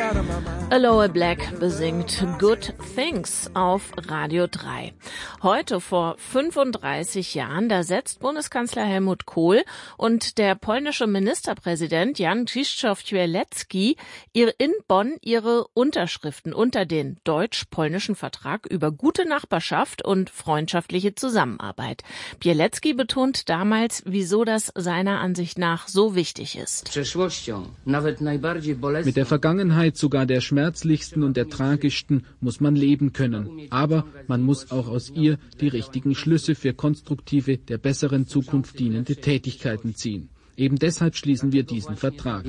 Aloe Black besingt Good Things auf Radio 3. Heute vor 35 Jahren, da setzt Bundeskanzler Helmut Kohl und der polnische Ministerpräsident Jan Krzysztof-Kielecki in Bonn ihre Unterschriften unter den deutsch-polnischen Vertrag über gute Nachbarschaft und freundschaftliche Zusammenarbeit. Kielecki betont damals, wieso das seiner Ansicht nach so wichtig ist. Mit der Vergangenheit, sogar der schmerzlichsten und der tragischsten, muss man leben können. Aber man muss auch aus ihr die richtigen Schlüsse für konstruktive, der besseren Zukunft dienende Tätigkeiten ziehen. Eben deshalb schließen wir diesen Vertrag.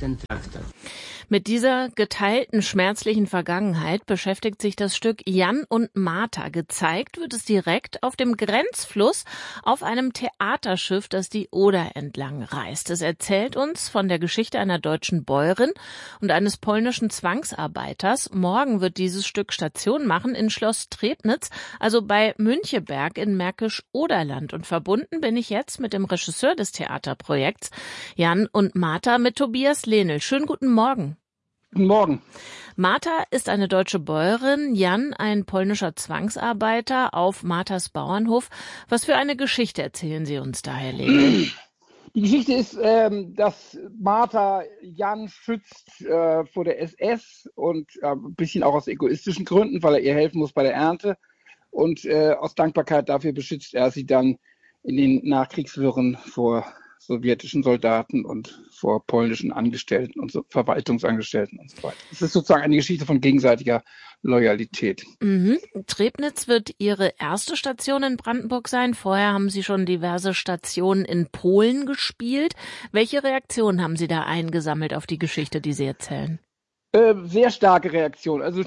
Mit dieser geteilten schmerzlichen Vergangenheit beschäftigt sich das Stück Jan und Martha. Gezeigt wird es direkt auf dem Grenzfluss auf einem Theaterschiff, das die Oder entlang reist. Es erzählt uns von der Geschichte einer deutschen Bäuerin und eines polnischen Zwangsarbeiters. Morgen wird dieses Stück Station machen in Schloss Trebnitz, also bei Müncheberg in Märkisch-Oderland. Und verbunden bin ich jetzt mit dem Regisseur des Theaterprojekts Jan und Martha, mit Tobias Lehnel. Schönen guten Morgen. Guten Morgen. Martha ist eine deutsche Bäuerin, Jan ein polnischer Zwangsarbeiter auf Marthas Bauernhof. Was für eine Geschichte erzählen Sie uns da, Herr Lehnel? Die Geschichte ist, dass Martha Jan schützt vor der SS und ein bisschen auch aus egoistischen Gründen, weil er ihr helfen muss bei der Ernte. Und aus Dankbarkeit dafür beschützt er sie dann in den Nachkriegswirren vor sowjetischen Soldaten und vor polnischen Angestellten und so, Verwaltungsangestellten und so weiter. Es ist sozusagen eine Geschichte von gegenseitiger Loyalität. Trebnitz wird Ihre erste Station in Brandenburg sein. Vorher haben Sie schon diverse Stationen in Polen gespielt. Welche Reaktionen haben Sie da eingesammelt auf die Geschichte, die Sie erzählen? Sehr starke Reaktion. Also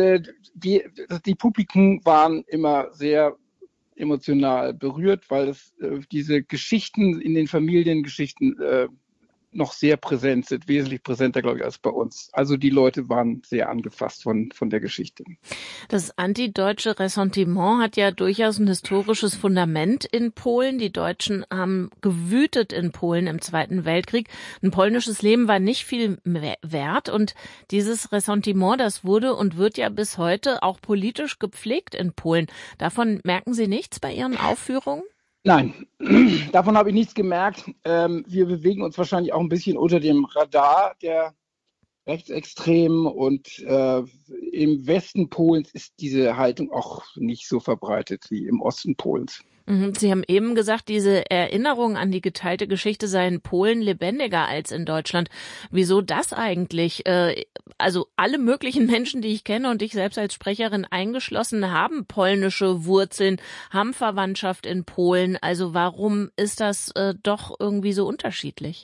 die Publiken waren immer sehr emotional berührt, weil es diese Geschichten in den Familiengeschichten noch sehr präsent sind, wesentlich präsenter, glaube ich, als bei uns. Also die Leute waren sehr angefasst von der Geschichte. Das antideutsche Ressentiment hat ja durchaus ein historisches Fundament in Polen. Die Deutschen haben gewütet in Polen im Zweiten Weltkrieg. Ein polnisches Leben war nicht viel wert und dieses Ressentiment, das wurde und wird ja bis heute auch politisch gepflegt in Polen. Davon merken Sie nichts bei Ihren Aufführungen? Nein, davon habe ich nichts gemerkt. Wir bewegen uns wahrscheinlich auch ein bisschen unter dem Radar der Rechtsextremen und im Westen Polens ist diese Haltung auch nicht so verbreitet wie im Osten Polens. Sie haben eben gesagt, diese Erinnerung an die geteilte Geschichte sei in Polen lebendiger als in Deutschland. Wieso das eigentlich? Also alle möglichen Menschen, die ich kenne und ich selbst als Sprecherin eingeschlossen, haben polnische Wurzeln, haben Verwandtschaft in Polen. Also warum ist das doch irgendwie so unterschiedlich?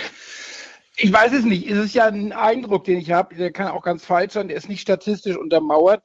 Ich weiß es nicht. Es ist ja ein Eindruck, den ich habe. Der kann auch ganz falsch sein. Der ist nicht statistisch untermauert.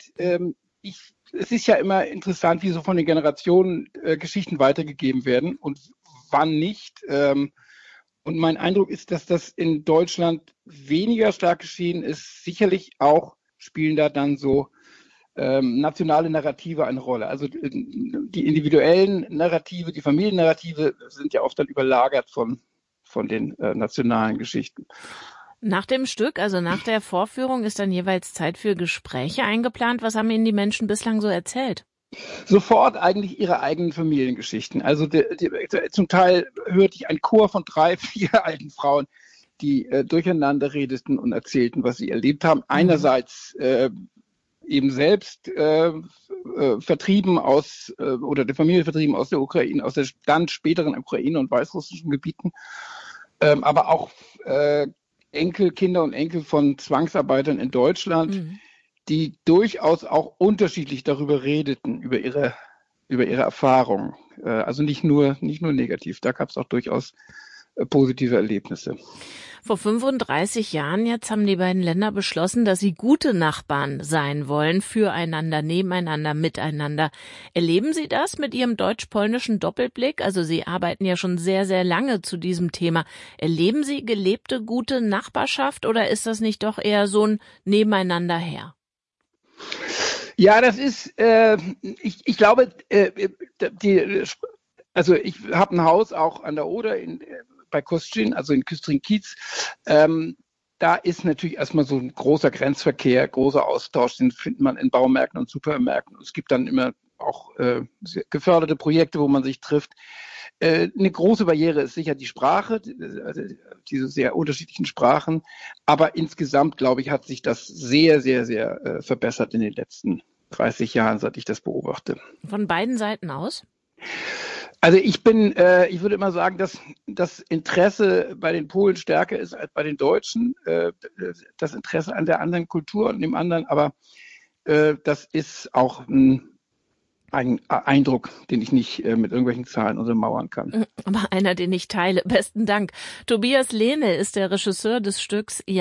Es ist ja immer interessant, wie so von den Generationen Geschichten weitergegeben werden und wann nicht. Und mein Eindruck ist, dass das in Deutschland weniger stark geschehen ist. Sicherlich auch spielen da dann so nationale Narrative eine Rolle. Also die individuellen Narrative, die Familiennarrative sind ja oft dann überlagert von den nationalen Geschichten. Nach dem Stück, also nach der Vorführung, ist dann jeweils Zeit für Gespräche eingeplant. Was haben Ihnen die Menschen bislang so erzählt? Sofort eigentlich ihre eigenen Familiengeschichten. Also zum Teil hörte ich einen Chor von 3, 4 alten Frauen, die durcheinander redeten und erzählten, was sie erlebt haben. Einerseits eben selbst vertrieben oder der Familie vertrieben aus der Ukraine, aus der dann späteren Ukraine und weißrussischen Gebieten, aber auch Enkel, Kinder und Enkel von Zwangsarbeitern in Deutschland, die durchaus auch unterschiedlich darüber redeten, über ihre Erfahrungen. Also nicht nur negativ, da gab es auch durchaus positive Erlebnisse. Vor 35 Jahren jetzt haben die beiden Länder beschlossen, dass sie gute Nachbarn sein wollen, füreinander, nebeneinander, miteinander. Erleben Sie das mit Ihrem deutsch-polnischen Doppelblick? Also Sie arbeiten ja schon sehr, sehr lange zu diesem Thema. Erleben Sie gelebte gute Nachbarschaft oder ist das nicht doch eher so ein Nebeneinander her? Ja, das ist, ich glaube, also ich habe ein Haus auch an der Oder bei Kostrzyn, also in Küstrin-Kiez. da ist natürlich erstmal so ein großer Grenzverkehr, großer Austausch, den findet man in Baumärkten und Supermärkten. Es gibt dann immer auch geförderte Projekte, wo man sich trifft. Eine große Barriere ist sicher die Sprache, also diese sehr unterschiedlichen Sprachen. Aber insgesamt, glaube ich, hat sich das sehr, sehr, sehr verbessert in den letzten 30 Jahren, seit ich das beobachte. Von beiden Seiten aus? Also ich würde immer sagen, dass das Interesse bei den Polen stärker ist als bei den Deutschen. Das Interesse an der anderen Kultur und dem anderen, aber das ist auch ein Eindruck, den ich nicht mit irgendwelchen Zahlen untermauern kann. Aber einer, den ich teile. Besten Dank. Tobias Lehne ist der Regisseur des Stücks